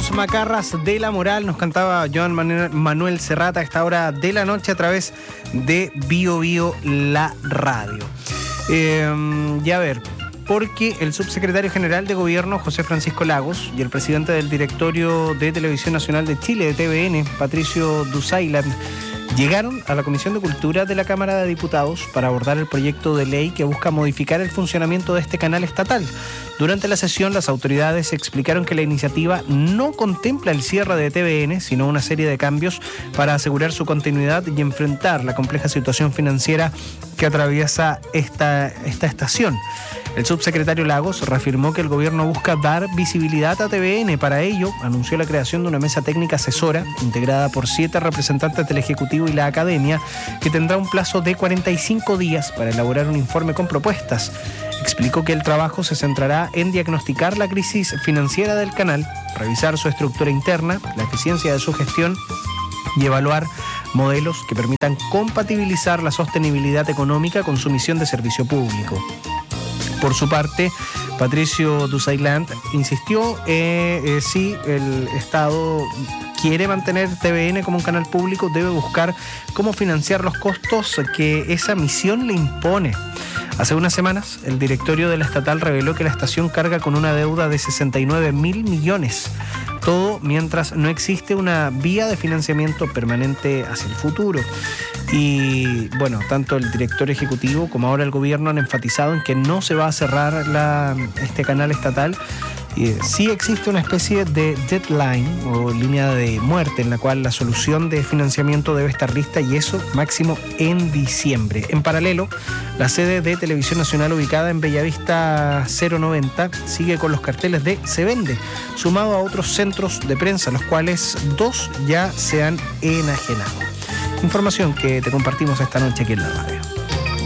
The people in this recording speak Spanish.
Los Macarras de la Moral, nos cantaba Joan Manuel Serrata a esta hora de la noche a través de Bio Bio la radio. Ya a ver, porque el subsecretario general de Gobierno, José Francisco Lagos, y el presidente del Directorio de Televisión Nacional de Chile, de TVN, Patricio Dusailand, llegaron a la Comisión de Cultura de la Cámara de Diputados para abordar el proyecto de ley que busca modificar el funcionamiento de este canal estatal. Durante la sesión, las autoridades explicaron que la iniciativa no contempla el cierre de TVN, sino una serie de cambios para asegurar su continuidad y enfrentar la compleja situación financiera que atraviesa esta estación. El subsecretario Lagos reafirmó que el gobierno busca dar visibilidad a TVN. Para ello, anunció la creación de una mesa técnica asesora integrada por 7 representantes del Ejecutivo y la Academia, que tendrá un plazo de 45 días para elaborar un informe con propuestas. Explicó que el trabajo se centrará en diagnosticar la crisis financiera del canal, revisar su estructura interna, la eficiencia de su gestión y evaluar modelos que permitan compatibilizar la sostenibilidad económica con su misión de servicio público. Por su parte, Patricio Dusailand insistió si el Estado quiere mantener TVN como un canal público, debe buscar cómo financiar los costos que esa misión le impone. Hace unas semanas, el directorio de la estatal reveló que la estación carga con una deuda de 69.000 millones. Todo mientras no existe una vía de financiamiento permanente hacia el futuro. Y bueno, tanto el director ejecutivo como ahora el gobierno han enfatizado en que no se va a cerrar este canal estatal. Sí existe una especie de deadline o línea de muerte en la cual la solución de financiamiento debe estar lista, y eso máximo en diciembre. En paralelo, la sede de Televisión Nacional ubicada en Bellavista 090 sigue con los carteles de "Se vende", sumado a otros centros de prensa, los cuales 2 ya se han enajenado. Información que te compartimos esta noche aquí en la radio.